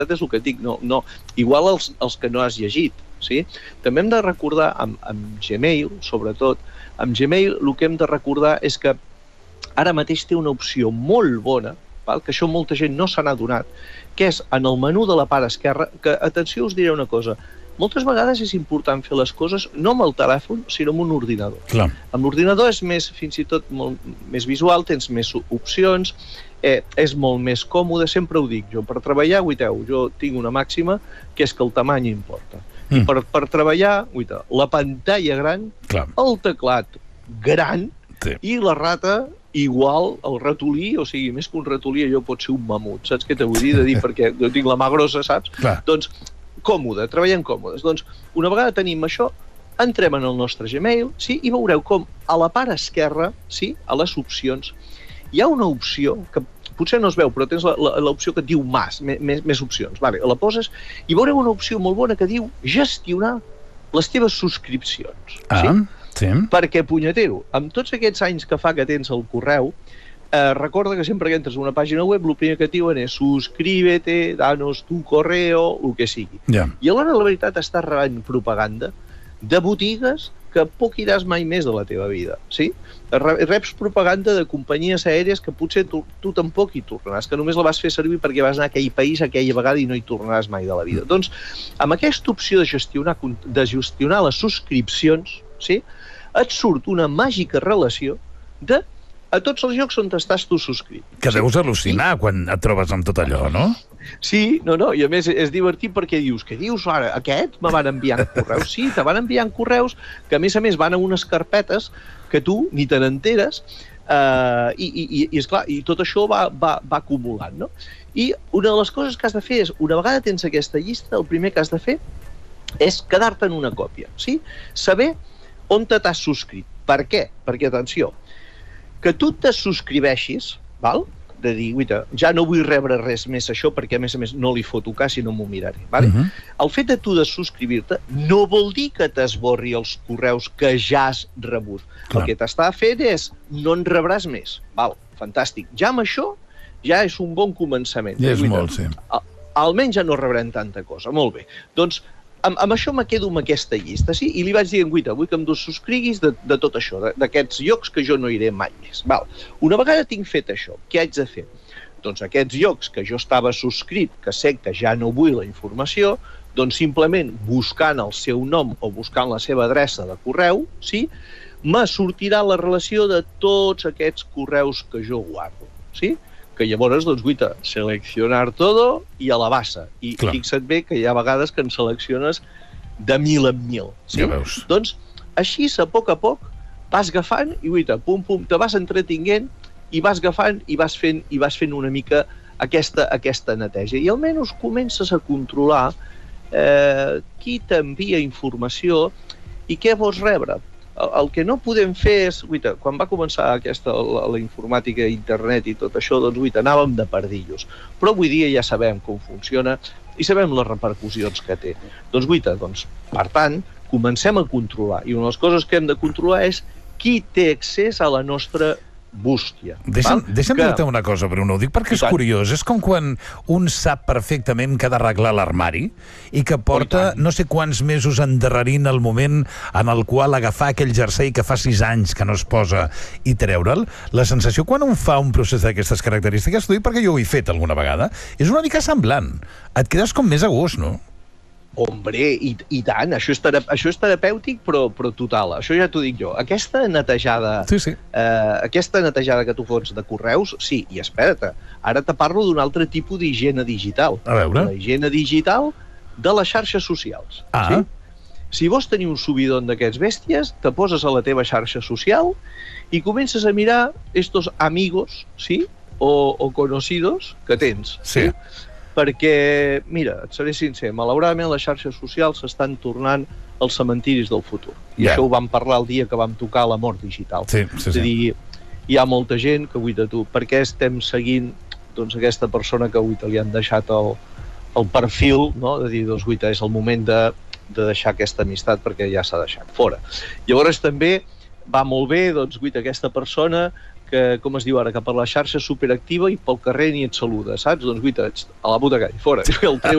és el que et dic, no. Igual els que no has llegit, sí? També hem de recordar, amb Gmail, sobretot, amb Gmail el que hem de recordar és que ara mateix té una opció molt bona, que això molta gent no se n'ha adonat, que és en el menú de la part esquerra, que, atenció, us diré una cosa, moltes vegades és important fer les coses no amb el telèfon, sinó amb un ordinador. Clar. Amb l'ordinador és més, fins i tot, molt més visual, tens més opcions, és molt més còmode, sempre ho dic jo, per treballar, jo tinc una màxima, que és que el tamany importa. I per treballar, la pantalla gran, el teclat gran, i la rata igual el ratolí, o sigui, més que un ratolí, allò pot ser un mamut, saps què t'ho vull dir? De dir, perquè jo tinc la mà grossa, saps? Doncs, còmode, treballem còmodes. Doncs, una vegada tenim això, entrem en el nostre Gmail, sí, i veureu com a la part esquerra, sí, a les opcions, hi ha una opció que potser no es veu, però tens l'opció que et diu més opcions. Vale, la poses i veureu una opció molt bona que diu gestionar les teves subscripcions. Sí? Perquè, punyetero, amb tots aquests anys que fa que tens el correu, recorda que sempre que entres a una pàgina web el primer que et diuen és suscríbete, danos tu correo, el que sigui. I alhora, la veritat, estàs rebent propaganda de botigues que poc iràs mai més de la teva vida, sí? Reps propaganda de companyies aèries que potser tu tampoc hi tornaràs, que només la vas fer servir perquè vas anar a aquell país aquella vegada i no hi tornaràs mai de la vida. Doncs, amb aquesta opció de gestionar les subscripcions, sí, et surt una màgica relació a tots els llocs on estàs tu subscrit. Que deus al·lucinar quan et trobes amb tot allò, no? Sí, i a més és divertit perquè dius, què dius ara? Aquest me van enviant correus? Sí, te van enviant correus que a més van a unes carpetes que tu ni te n'enteres i esclar, i tot això va acumulant, no? I una de les coses que has de fer és, una vegada tens aquesta llista, el primer que has de fer és quedar-te en una còpia, sí? Saber on t'has subscrit. Per què? Perquè, atenció, que tu te subscriveixis, val? De dir, ja no vull rebre res més això perquè, a més, no li foto cas i no m'ho miraré. El fet de tu de subscriure-te no vol dir que t'esborri els correus que ja has rebut. El que t'està fent és, no en rebràs més. Val, fantàstic. Ja amb això, ja és un bon començament. Ja és molt, sí. Almenys ja no rebrem tanta cosa. Molt bé. Doncs, amb això me quedo amb aquesta llista, sí? I li vaig dir, vull que em subscriguis de tot això, d'aquests llocs que jo no iré mai més. Una vegada tinc fet això, què haig de fer? Doncs aquests llocs que jo estava subscrit, que sé que ja no vull la informació, doncs simplement buscant el seu nom o buscant la seva adreça de correu, sí? Me sortirà la relació de tots aquests correus que jo guardo, sí? Que llavors, doncs, seleccionar todo i a la bassa. I fixa't bé que hi ha vegades que en selecciones de 1000 en 1000. Ja veus. Doncs, així, a poc, vas agafant i, pum, te vas entretinguent i vas agafant i vas fent una mica aquesta neteja. I almenys comences a controlar qui t'envia informació i què vols rebre. El que no podem fer és, quan va començar la informàtica, internet i tot això, doncs, anàvem de pardillos. Però avui dia ja sabem com funciona i sabem les repercussions que té. Doncs, per tant, comencem a controlar. I una de les coses que hem de controlar és qui té accés a la nostra bústia. Deixa'm dir-te una cosa, Bruno, ho dic perquè és curiós. És com quan un sap perfectament que ha d'arreglar l'armari i que porta no sé quants mesos endarrerint el moment en el qual agafar aquell jersei que fa 6 anys que no es posa i treure'l. La sensació quan un fa un procés d'aquestes característiques, t'ho dic perquè jo ho he fet alguna vegada, és una mica semblant. Et quedes com més a gust, no? Hombre, i tant, això és terapèutic, però total, això ja t'ho dic jo. Aquesta netejada que tu fots de correus, sí, i espera't, ara te parlo d'un altre tipus d'higiene digital. A veure. La higiene digital de les xarxes socials. Si vols tenir un subidon d'aquests bèsties, te poses a la teva xarxa social i comences a mirar estos amigos, sí, o conocidos que tens. Sí. Perquè, mira, et seré sincer, malauradament les xarxes socials s'estan tornant els cementiris del futur. I això ho vam parlar el dia que vam tocar la mort digital. És a dir, hi ha molta gent que, per què estem seguint aquesta persona que li han deixat el perfil, de dir, és el moment de deixar aquesta amistat perquè ja s'ha deixat fora. Llavors també va molt bé, aquesta persona que, com es diu ara, que per la xarxa és superactiva i pel carrer ni et saluda, saps? Doncs, a la puta calle, fora. El treu